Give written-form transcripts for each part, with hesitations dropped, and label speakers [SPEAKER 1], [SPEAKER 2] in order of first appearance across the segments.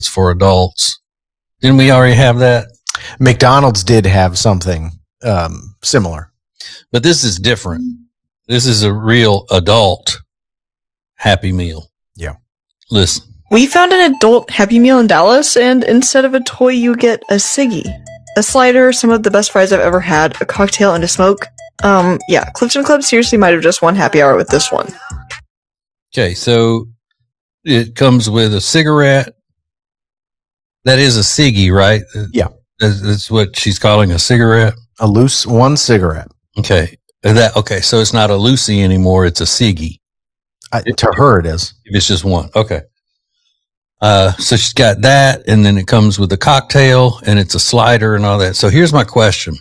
[SPEAKER 1] It's for adults. Didn't we already have that?
[SPEAKER 2] McDonald's did have something similar.
[SPEAKER 1] But this is different. This is a real adult Happy Meal.
[SPEAKER 2] Yeah.
[SPEAKER 1] Listen.
[SPEAKER 3] We found an adult Happy Meal in Dallas, and instead of a toy, you get a Siggy. A slider, some of the best fries I've ever had, a cocktail, and a smoke. Yeah, Clifton Club seriously might have just won happy hour with this one.
[SPEAKER 1] Okay, so it comes with a cigarette. That is a Siggy, right?
[SPEAKER 2] Yeah.
[SPEAKER 1] That's what she's calling a cigarette?
[SPEAKER 2] A loose one cigarette.
[SPEAKER 1] Okay. Okay, so it's not a Lucy anymore, it's a Siggy.
[SPEAKER 2] To her it is.
[SPEAKER 1] If it's just one. Okay. So she's got that, and then it comes with a cocktail, and it's a slider and all that. So here's my question.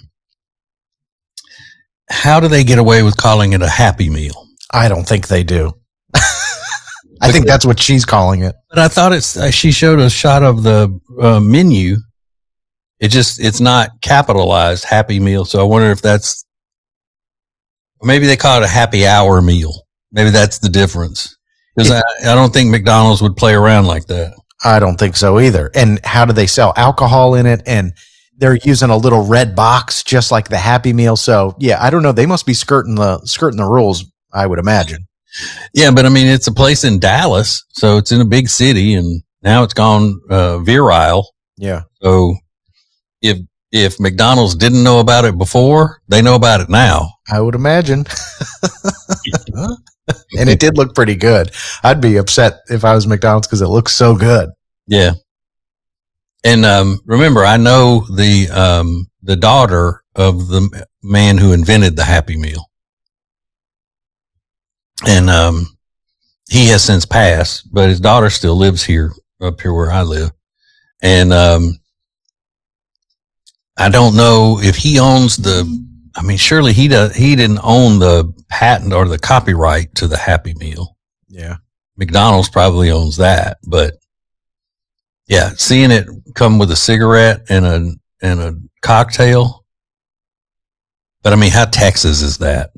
[SPEAKER 1] How do they get away with calling it a Happy Meal?
[SPEAKER 2] I don't think they do. I think that's what she's calling it.
[SPEAKER 1] But I thought she showed a shot of the menu. It's not capitalized Happy Meal. So I wonder if maybe they call it a happy hour meal. Maybe that's the difference. Because I don't think McDonald's would play around like that.
[SPEAKER 2] I don't think so either. And how do they sell alcohol in it? And they're using a little red box, just like the Happy Meal. So yeah, I don't know. They must be skirting the rules, I would imagine.
[SPEAKER 1] Yeah, but I mean, it's a place in Dallas, so it's in a big city, and now it's gone virile.
[SPEAKER 2] Yeah.
[SPEAKER 1] So if McDonald's didn't know about it before, they know about it now.
[SPEAKER 2] I would imagine. And it did look pretty good. I'd be upset if I was McDonald's because it looks so good.
[SPEAKER 1] Yeah. And remember, I know the daughter of the man who invented the Happy Meal. And he has since passed, but his daughter still lives up here where I live. And I don't know if he owns surely he didn't own the patent or the copyright to the Happy Meal.
[SPEAKER 2] Yeah.
[SPEAKER 1] McDonald's probably owns that, but yeah, seeing it come with a cigarette and a cocktail. But I mean, how Texas is that?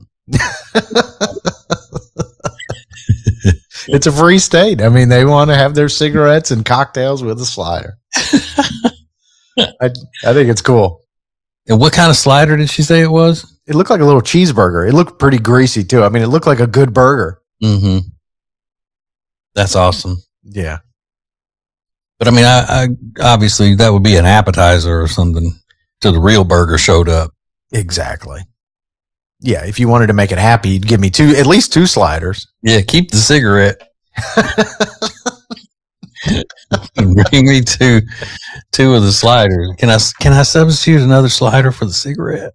[SPEAKER 2] It's a free state. I mean, they want to have their cigarettes and cocktails with a slider. I think it's cool.
[SPEAKER 1] And what kind of slider did she say it was?
[SPEAKER 2] It looked like a little cheeseburger. It looked pretty greasy too. I mean, it looked like a good burger.
[SPEAKER 1] Mm-hmm. That's awesome.
[SPEAKER 2] Yeah.
[SPEAKER 1] But I mean, I obviously that would be an appetizer or something till the real burger showed up.
[SPEAKER 2] Exactly. Yeah. If you wanted to make it happy, you'd give me at least two sliders.
[SPEAKER 1] Yeah. Keep the cigarette. Bring me two of the sliders. Can I substitute another slider for the cigarette?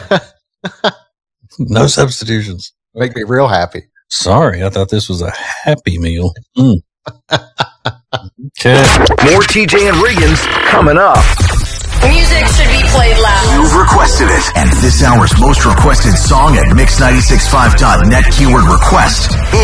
[SPEAKER 1] No substitutions.
[SPEAKER 2] Make me real happy.
[SPEAKER 1] Sorry, I thought this was a Happy Meal. Okay.
[SPEAKER 4] More TJ and Riggins coming up.
[SPEAKER 5] Music should be played loud.
[SPEAKER 4] You've requested it. And this hour's most requested song at Mix965.net keyword request